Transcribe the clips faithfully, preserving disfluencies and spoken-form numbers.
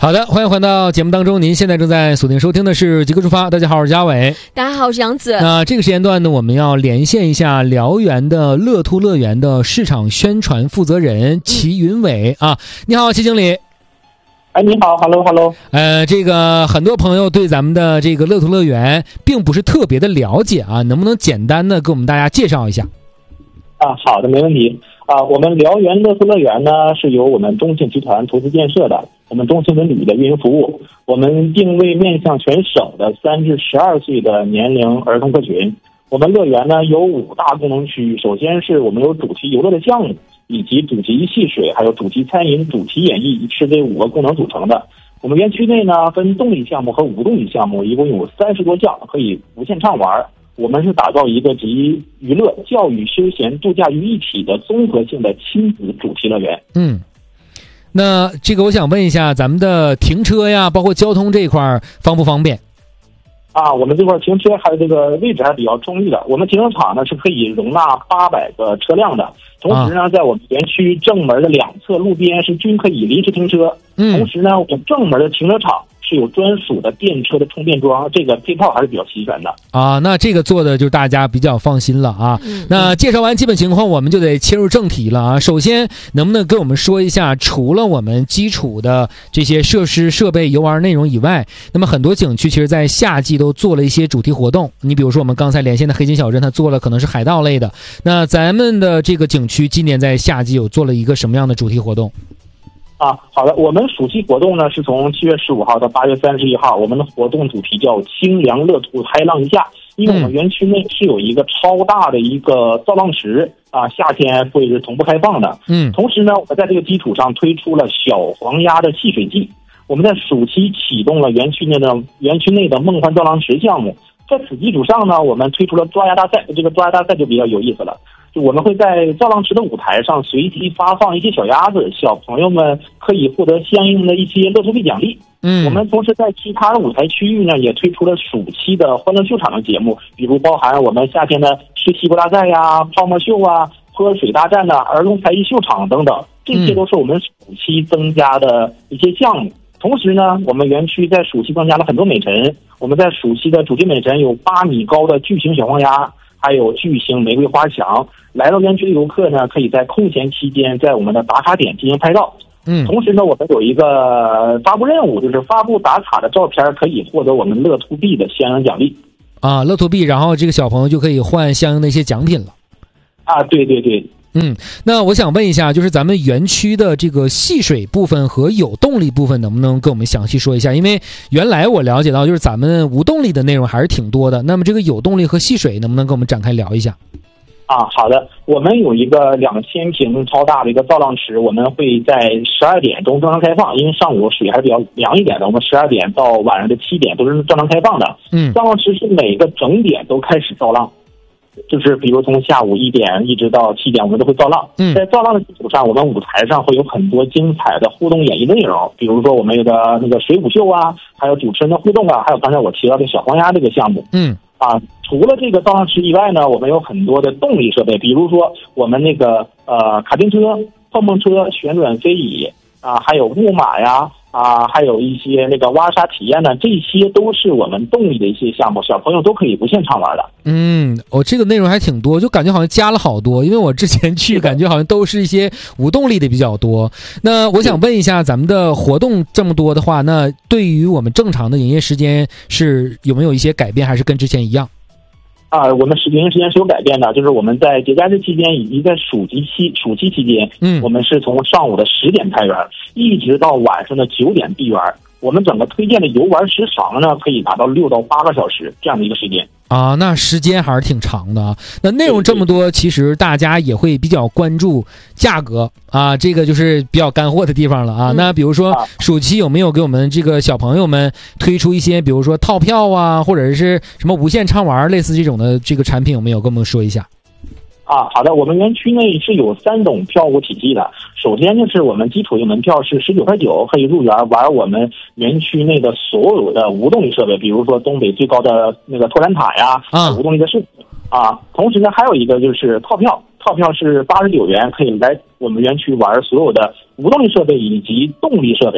好的，欢迎回到节目当中。您现在正在锁定收听的是极客出发。大家好，我是嘉伟。 大家好，我是杨子。 那这个时间段呢，我们要连线一下辽源的乐兔乐园的市场宣传负责人齐云伟、嗯、啊。你好，齐经理。 哎，你好 ，Hello Hello。 呃，这个很多朋友对咱们的这个乐兔乐园并不是特别的了解啊，能不能简单的给我们大家介绍一下？ 啊，好的，没问题。啊，我们辽源乐兔乐园呢是由我们中信集团投资建设的，我们中信文旅的运营服务，我们定位面向全省的三至十二岁的年龄儿童客群。我们乐园呢有五大功能区，首先是我们有主题游乐的项目，以及主题戏水，还有主题餐饮、主题演艺，是这五个功能组成的。我们园区内呢分动力项目和无动力项目，一共有三十多项，可以无限畅玩。我们是打造一个集娱乐、教育、休闲、度假于一体的综合性的亲子主题乐园。 嗯，那这个我想问一下，咱们的停车呀，包括交通这一块方不方便？ 啊，我们这块停车还有这个位置还比较充裕的。我们停车场呢是可以容纳八百个车辆的，同时呢，在我们园区正门的两侧路边是均可以临时停车。嗯，同时呢，我们正门的停车场是有专属的电车的充电桩，这个配套还是比较齐全的啊。那这个做的就大家比较放心了啊。嗯、那介绍完基本情况，我们就得切入正题了啊。首先，能不能跟我们说一下，除了我们基础的这些设施、设备、游玩内容以外，那么很多景区其实在夏季都做了一些主题活动。你比如说我们刚才连线的黑金小镇，它做了可能是海盗类的。那咱们的这个景区今年在夏季有做了一个什么样的主题活动？ 啊，好的，我们暑期活动呢是从七月十五号到八月三十一号，我们的活动主题叫清凉乐兔嗨浪一下。因为我们园区内是有一个超大的一个造浪池啊，夏天会是同步开放的。嗯，同时呢，我们在这个基础上推出了小黄鸭的戏水季。我们在暑期启动了园区内的园区内的梦幻造浪池项目。在此基础上呢，我们推出了抓鸭大赛，这个抓鸭大赛就比较有意思了。就我们会在造浪池的舞台上随机发放一些小鸭子，小朋友们可以获得相应的一些乐兔币奖励。嗯，我们同时在其他的舞台区域呢，也推出了暑期的欢乐秀场的节目，比如包含我们夏天的吃西瓜大赛呀、泡沫秀啊、泼水大战呐、儿童才艺秀场等等，这些都是我们暑期增加的一些项目。同时呢，我们园区在暑期增加了很多美陈，我们在暑期的主题美陈有八米高的巨型小黄鸭，还有巨型玫瑰花墙。来到园区的游客呢，可以在空闲期间在我们的打卡点进行拍照。嗯，同时呢，我们有一个发布任务，就是发布打卡的照片可以获得我们乐兔币的相应奖励。啊， 乐兔币，然后这个小朋友就可以换相应的一些奖品了。 啊，对对对。 嗯，那我想问一下，就是咱们园区的这个戏水部分和有动力部分能不能跟我们详细说一下？因为原来我了解到就是咱们无动力的内容还是挺多的，那么这个有动力和戏水能不能跟我们展开聊一下？ 啊，好的，我们有一个两千平超大的一个造浪池，我们会在十二点钟正常开放，因为上午水还是比较凉一点的，我们十二点到晚上的七点都是正常开放的。嗯，造浪池是每个整点都开始造浪。就是比如从下午一点一直到七点，我们都会造浪。嗯，在造浪的基础上，我们舞台上会有很多精彩的互动演绎内容，比如说我们有的那个水舞秀啊，还有主持人的互动啊，还有刚才我提到的小黄鸭这个项目。嗯，啊，除了这个造浪池以外呢，我们有很多的动力设备，比如说我们那个呃卡丁车、碰碰车、旋转飞椅啊，还有木马呀。啊，还有一些那个挖沙体验呢，这些都是我们动力的一些项目，小朋友都可以无限畅玩的。 嗯，哦，这个内容还挺多，就感觉好像加了好多，因为我之前去感觉好像都是一些无动力的比较多。那我想问一下，咱们的活动这么多的话，那对于我们正常的营业时间是有没有一些改变，还是跟之前一样？ 啊，我们营业时间是有改变的，就是我们在节假日期间以及在暑期期暑期期间，嗯，我们是从上午的十点开园，一直到晚上的九点闭园。我们整个推荐的游玩时长呢，可以达到六到八个小时这样的一个时间。 啊，那时间还是挺长的啊。那内容这么多，其实大家也会比较关注价格啊，这个就是比较干货的地方了啊。嗯、那比如说暑期有没有给我们这个小朋友们推出一些，比如说套票啊，或者是什么无限畅玩类似这种的这个产品，有没有跟我们说一下？ 啊，好的，我们园区内是有三种票务体系的。首先就是我们基础的门票是十九块九，可以入园玩我们园区内的所有的无动力设备，比如说东北最高的那个托兰塔呀，啊，无动力的设备啊。同时呢，还有一个就是套票，套票是八十九元，可以来我们园区玩所有的无动力设备以及动力设备。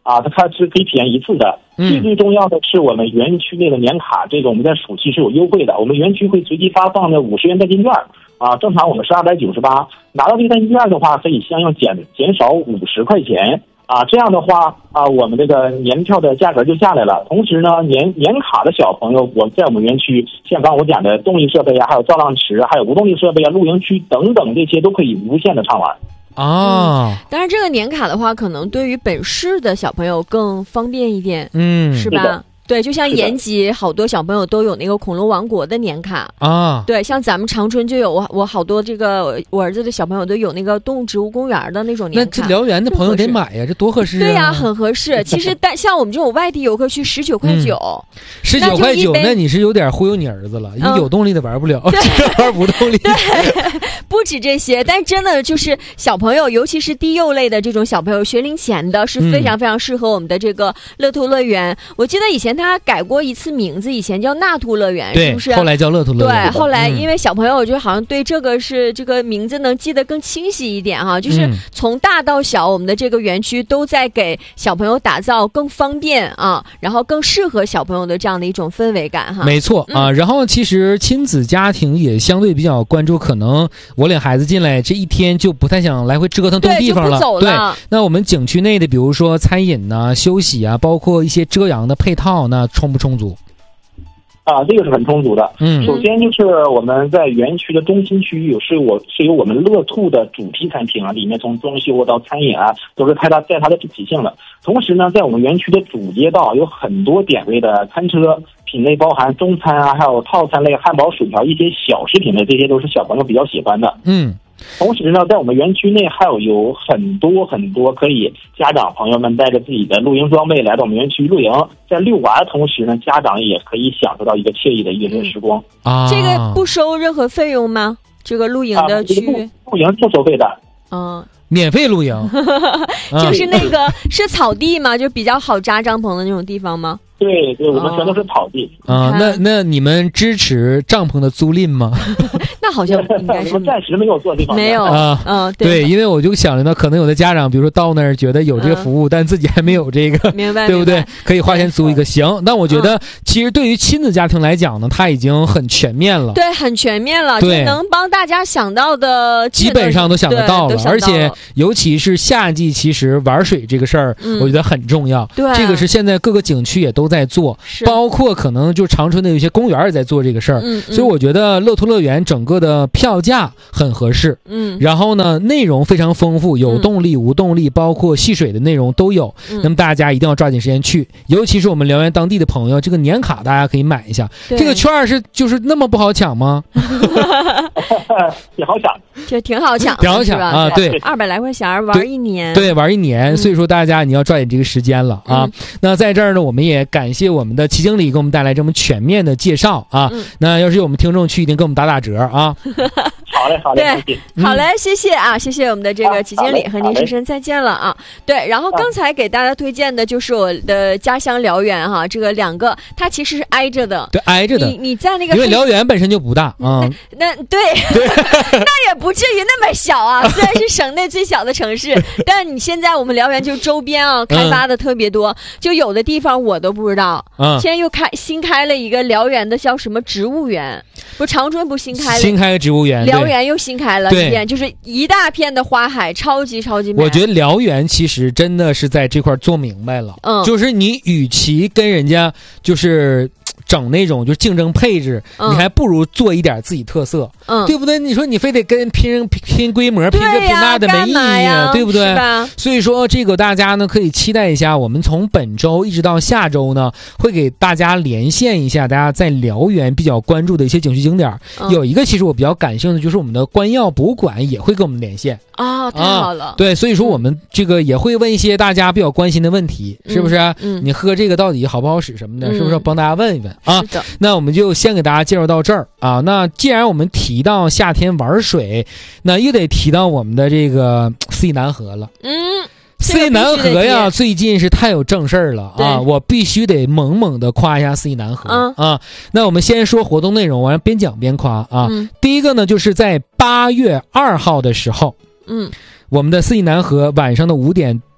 啊，它是可以体验一次的。最最重要的是，我们园区内的年卡，这个我们在暑期是有优惠的。我们园区会随机发放的五十元代金券，啊，正常我们是二百九十八，拿到这个代金券的话，可以相应减减少五十块钱。啊，这样的话啊，我们这个年票的价格就下来了。同时呢，年年卡的小朋友，我在我们园区，像刚刚我讲的动力设备啊，还有造浪池，还有无动力设备啊、露营区等等，这些都可以无限的畅玩。 啊、 嗯，当然这个年卡的话，可能对于本市的小朋友更方便一点， 嗯， 是吧？对，就像延吉好多小朋友都有那个恐龙王国的年卡啊， 对，像咱们长春就有，我我好多这个我儿子的小朋友都有那个动物植物公园的那种年卡。 那这辽源的朋友得买呀，这多合适啊！ 对呀、啊，很合适。其实但像我们这种外地游客去十九块九， 十九块九，那你是有点忽悠你儿子了，因为有动力的玩不了，只玩无动力。 对，不止这些，但真的就是小朋友，尤其是低幼类的这种小朋友，学龄前的是非常非常适合我们的这个乐兔乐园。嗯、我记得以前他改过一次名字，以前叫纳兔乐园，是不是？ 后来叫乐兔乐园。 对，后来因为小朋友就好像对这个是这个名字能记得更清晰一点哈，就是从大到小，我们的这个园区都在给小朋友打造更方便啊，然后更适合小朋友的这样的一种氛围感哈。 没错啊，然后其实亲子家庭也相对比较关注，可能我领孩子进来这一天就不太想来回折腾动地方了， 对，就不走了。 对，那我们景区内的，比如说餐饮呐、啊、休息啊，包括一些遮阳的配套，那充不充足？ 啊，这个是很充足的。 嗯， 首先就是我们在园区的中心区域有是我是有我们乐兔的主题餐厅啊，里面从装修到餐饮啊都是开它在它的体性的。同时呢，在我们园区的主街道有很多点位的餐车，品类包含中餐啊，还有套餐类汉堡、薯条一些小食品类，这些都是小朋友比较喜欢的。 嗯。 同时呢，在我们园区内还有有很多很多可以家长朋友们带着自己的露营装备来到我们园区露营，在遛娃的同时呢，家长也可以享受到一个惬意的夜间时光。 啊， 这个不收任何费用吗？这个露营的区域、 啊、露营不收费的。 嗯。 免费露营， 就是那个是草地吗？就比较好扎帐篷的那种地方吗？ 对对，我们全都是草地啊、哦。那那你们支持帐篷的租赁吗？ 那好像应该是我们暂时没有做这方面， 没有啊。 嗯， 对，对，因为我就想着呢，可能有的家长，比如说到那儿觉得有这个服务，嗯、但自己还没有这个， 明白？ 对不对？可以花钱租一个。行，那我觉得、嗯、其实对于亲子家庭来讲呢，它已经很全面了。 对，很全面了， 对， 就能帮大家想到的基本上都想得到了，而且尤其是夏季，其实玩水这个事儿， 嗯、 我觉得很重要。 对， 这个是现在各个景区也都在做。包括可能就长春的有些公园也在做这个事儿， 嗯嗯、 所以我觉得乐兔乐园整个的票价很合适， 嗯， 然后呢内容非常丰富，有动力、嗯、无动力，包括戏水的内容都有、嗯。那么大家一定要抓紧时间去，尤其是我们辽源当地的朋友，这个年卡大家可以买一下。这个券是就是那么不好抢吗？ 也好抢， 这挺好抢， 挺好抢啊！对， 二百来块钱玩一年， 对，玩一年。所以说大家你要抓紧这个时间了啊！ 嗯、 那在这儿呢，我们也感谢我们的齐经理给我们带来这么全面的介绍啊！ 嗯、 那要是有我们听众去，一定给我们打打折啊！ 好嘞，好嘞， 对，好嘞，谢谢啊，谢谢我们的这个齐经理，和您说声再见了啊！对，然后刚才给大家推荐的就是我的家乡辽源哈，这个两个它其实是挨着的， 对，挨着的。 你你在那个因为辽源本身就不大啊， 那对，那也不至于那么小啊。虽然是省内最小的城市，但你现在我们辽源就周边啊开发的特别多，嗯、就有的地方我都不知道。嗯，现在又开新开了一个辽源的叫什么植物园，不长春不新开了新开个植物园， 辽源又新开了一片，就是一大片的花海，超级超级美。 我觉得辽源其实真的是在这块做明白了， 嗯， 就是你与其跟人家就是整那种就竞争配置、嗯，你还不如做一点自己特色， 嗯， 对不对？你说你非得跟拼拼规模、拼这拼那的没意义啊，对不对？所以说这个大家呢可以期待一下，我们从本周一直到下周呢，会给大家连线一下大家在辽源比较关注的一些景区景点。嗯、有一个其实我比较感兴趣的就是我们的关耀博物馆也会跟我们连线。 啊、哦，太好了、 啊！对，所以说我们这个也会问一些大家比较关心的问题， 嗯、 是不是？ 嗯， 你喝这个到底好不好使什么的，嗯、是不是要帮大家问一问啊？ 是的。 那我们就先给大家介绍到这儿啊。那既然我们提到夏天玩水，那又得提到我们的这个四季南河了。 嗯。 四季南河呀，最近是太有正事儿了啊！我必须得猛猛的夸一下四季南河、 嗯、 啊！那我们先说活动内容，我边讲边夸啊、 嗯。 第一个呢，就是在八月二号的时候， 嗯， 我们的四季南河晚上的五点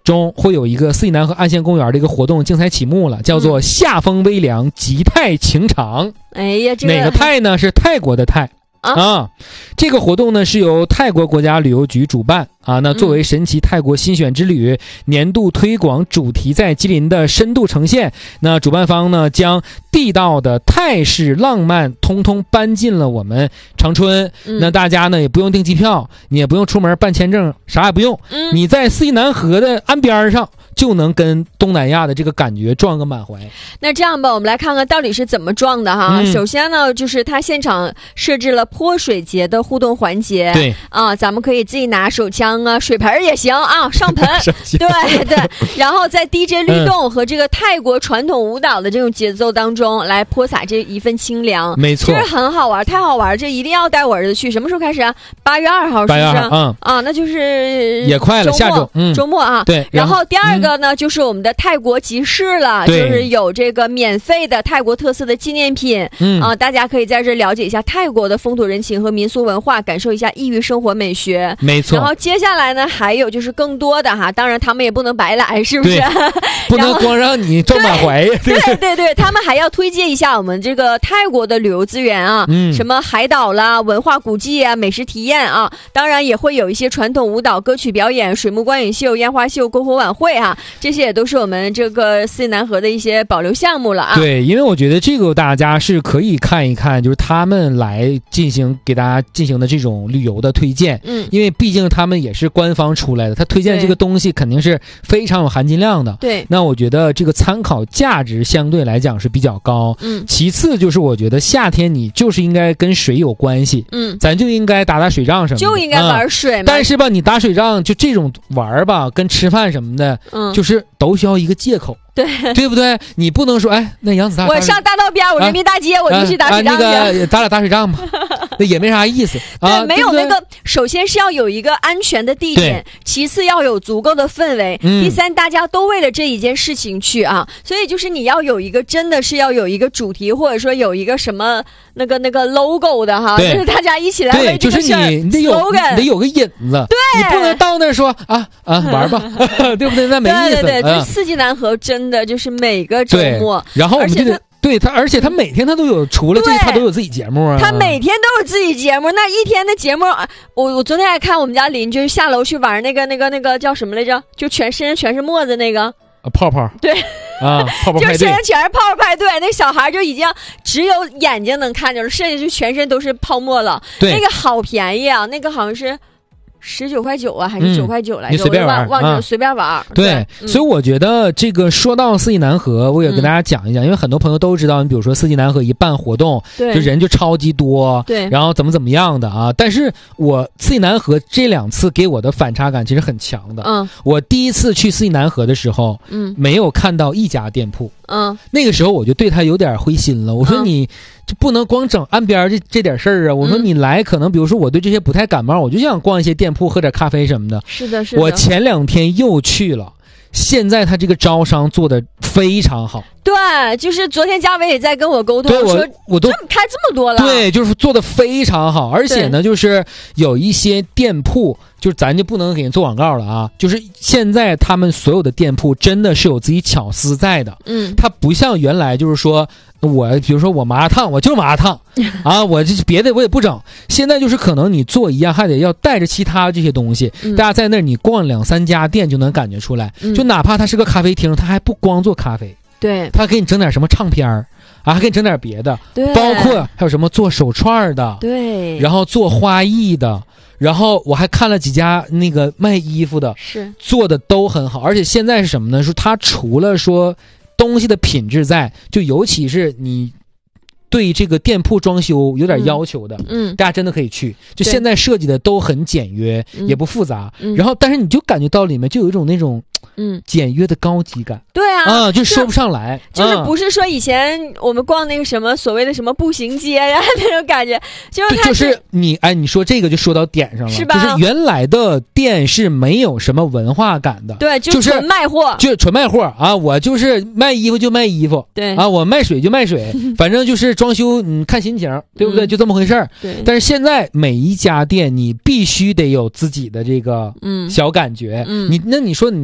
中会有一个四季南河岸线公园的一个活动竞赛启幕了，叫做夏风微凉极泰情长。 哎呀，这个哪个泰呢？是泰国的泰。啊, 啊，这个活动呢是由泰国国家旅游局主办啊。那作为神奇泰国新选之旅、嗯、年度推广主题，在吉林的深度呈现。那主办方呢将地道的泰式浪漫通通搬进了我们长春。嗯、那大家呢也不用订机票，你也不用出门办签证，啥也不用。嗯、你在四季南河的岸边上就能跟东南亚的这个感觉撞个满怀。 那这样吧，我们来看看到底是怎么撞的哈。嗯、首先呢，就是他现场设置了泼水节的互动环节。 对啊，咱们可以自己拿手枪啊、水盆也行啊，上盆。对对，然后在 D J 律动和这个泰国传统舞蹈的这种节奏当中，来泼洒这一份清凉。 没错， 这是很好玩，太好玩，这一定要带我儿子去。什么时候开始啊？八月二号是不是？ 嗯啊，那就是也快了，下周嗯周末啊。 对， 然后第二个呢，嗯、就是我们的泰国集市了，就是有这个免费的泰国特色的纪念品。嗯啊，大家可以在这了解一下泰国的风土人情和民俗文化，感受一下异域生活美学。 没错。 然后接下来呢，还有就是更多的哈，当然他们也不能白来，是不是？ 不能光让你撞满怀。 对对 对, 对，他们还要推荐一下我们这个泰国的旅游资源啊，嗯、什么海岛啦、文化古迹啊、美食体验啊，当然也会有一些传统舞蹈、歌曲表演、水幕观影秀、烟花秀、篝火晚会啊，这些也都是我们这个四季南河的一些保留项目了啊。 对，因为我觉得这个大家是可以看一看，就是他们来进行给大家进行的这种旅游的推荐。嗯，因为毕竟他们也是官方出来的，他推荐这个东西肯定是非常有含金量的。 对， 那我觉得这个参考价值相对来讲是比较高。嗯，其次就是我觉得夏天你就是应该跟水有关系。嗯，咱就应该打打水仗什么的， 就应该玩水嘛。 嗯、但是吧，你打水仗就这种玩吧，跟吃饭什么的，嗯，就是都需要一个借口。 对， 对不对？你不能说，哎，那杨子大， 我上大道边，我人民大街，啊、我就去打水仗去。 啊啊、那个，咱俩打水仗吧，那也没啥意思。啊、 对，没有那个，首先是要有一个安全的地点，其次要有足够的氛围，嗯、第三大家都为了这一件事情去啊。所以就是你要有一个，真的是要有一个主题，或者说有一个什么那个那个 logo 的哈，就是大家一起来为这个事儿。 就是你得有，你得有个引子， 对， 你不能到那说啊啊玩吧，对不对？那没意思。 对对对，就是四季南河真的就是每。一个周末， 然后我们就得对他，而且他每天他都有，除了这个他都有自己节目啊。 他每天都有自己节目，那一天的节目，我我昨天还看我们家邻居下楼去玩那个那个那个叫什么来着？就全身全是沫子那个。 泡泡对啊，泡泡派对， 就身上全是泡泡派对，那小孩就已经只有眼睛能看见了，剩下就全身都是泡沫了。 对， 那个好便宜啊，那个好像是。十九块九啊，还是九块九来着？ 你随便玩， 忘记了，随便玩。 对，所以我觉得这个说到四季南河，我也跟大家讲一讲，因为很多朋友都知道，你比如说四季南河一办活动，就人就超级多， 对， 然后怎么怎么样的啊。但是我四季南河这两次给我的反差感其实很强的。嗯，我第一次去四季南河的时候，嗯，没有看到一家店铺。嗯，那个时候我就对他有点灰心了。我说你就不能光整岸边这这点事儿啊！我说你来，可能比如说我对这些不太感冒，我就想逛一些店铺，喝点咖啡什么的。 是的，是的。 我前两天又去了，现在他这个招商做的非常好。 对，就是昨天嘉伟也在跟我沟通， 对我说我都开这么多了。 对，就是做的非常好，而且呢，就是有一些店铺。就是咱就不能给人做广告了啊！就是现在他们所有的店铺真的是有自己巧思在的，嗯，它不像原来就是说我比如说我麻辣烫我就麻辣烫啊，我这别的我也不整。现在就是可能你做一样还得要带着其他这些东西，嗯、大家在那儿你逛两三家店就能感觉出来，嗯、就哪怕它是个咖啡厅，它还不光做咖啡， 对， 他给你整点什么唱片儿。啊，还给你整点别的， 对， 包括还有什么做手串的， 对， 然后做花艺的，然后我还看了几家那个卖衣服的， 是做的都很好，而且现在是什么呢？说他除了说东西的品质在，就尤其是你对这个店铺装修有点要求的，嗯，嗯大家真的可以去。就现在设计的都很简约，也不复杂，嗯、然后但是你就感觉到里面就有一种那种。嗯，简约的高级感， 对啊， 啊，就说不上来， 就是不是说以前我们逛那个什么所谓的什么步行街呀那种感觉，就是它就是你哎，你说这个就说到点上了， 是吧？ 就是原来的店是没有什么文化感的， 对，就是纯卖货， 就纯卖货啊！我就是卖衣服就卖衣服， 对啊，我卖水就卖水，反正就是装修，你看心情，对不对？就这么回事儿。 对， 但是现在每一家店你必须得有自己的这个嗯小感觉，嗯，你那你说你我。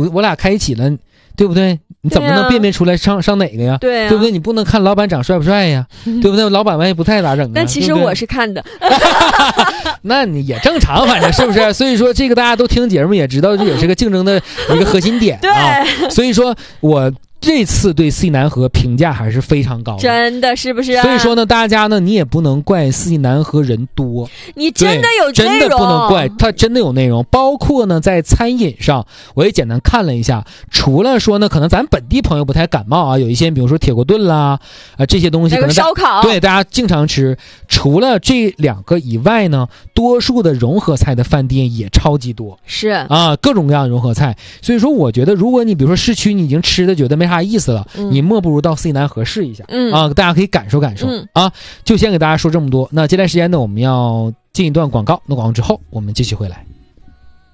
我俩开一起了，对不对？你怎么能辨别出来上、啊、上哪个呀？ 对、啊， 对不对？你不能看老板长帅不帅呀，对不对？老板万一不太咋整啊？ 但其实我是看的， 那你也正常，反正是不是？所以说这个大家都听节目也知道，这也是个竞争的一个核心点啊。所以说我。这次对四季南河评价还是非常高的， 真的是不是、啊？ 所以说呢，大家呢，你也不能怪四季南河人多， 你真的有内容，真的不能怪他，真的有内容。包括呢，在餐饮上，我也简单看了一下，除了说呢，可能咱本地朋友不太感冒啊，有一些比如说铁锅炖啦，啊、呃、这些东西可能烧烤， 对大家经常吃。除了这两个以外呢，多数的融合菜的饭店也超级多， 是啊，各种各样的融合菜。所以说，我觉得如果你比如说市区你已经吃的觉得没啥意思了。嗯，你莫不如到四季南河试一下，嗯啊，大家可以感受感受、嗯、啊。就先给大家说这么多。那接下来时间呢，我们要进一段广告。那广告之后，我们继续回来。